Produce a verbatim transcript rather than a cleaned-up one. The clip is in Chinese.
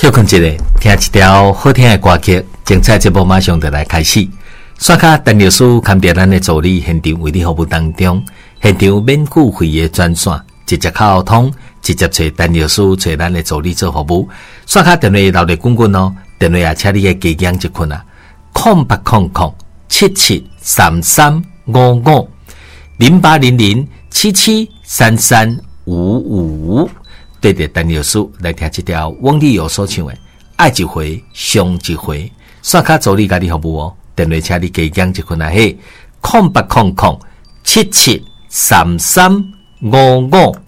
休困一下，听一条好听的歌曲，精彩节目马上就来开始。刷卡陈律师看在咱的助理现场为你服务当中，现场免付费的专线，直接沟通，直接找陈律师找咱的助理做服务。刷卡电话留咧滚滚哦，电话也请你嘅加减一困啊，空八空空七七三三五五零八零零七七三三五五。对着陈律师来听这条往日有所唱的，爱一回伤一回，刷卡助理家己服务哦。电话请你加减一困啊嘿，空八空空七七三三五五